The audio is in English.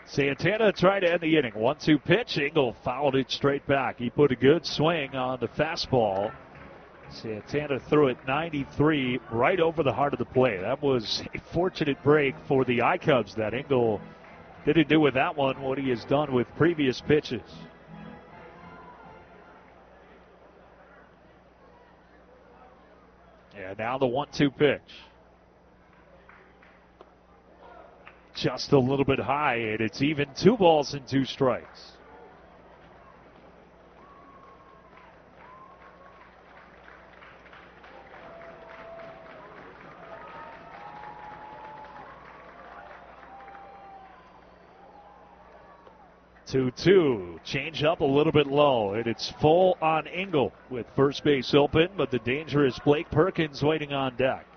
Santana tried to end the inning. 1-2 pitch. Engel fouled it straight back. He put a good swing on the fastball. Santana threw it 93 right over the heart of the plate. That was a fortunate break for the I-Cubs that Engel didn't do with that one what he has done with previous pitches. Yeah, now the 1-2 pitch. Just a little bit high, and it's even 2 balls and 2 strikes. Two. Change up a little bit low, and it's full on Engel with first base open, but the dangerous Blake Perkins waiting on deck.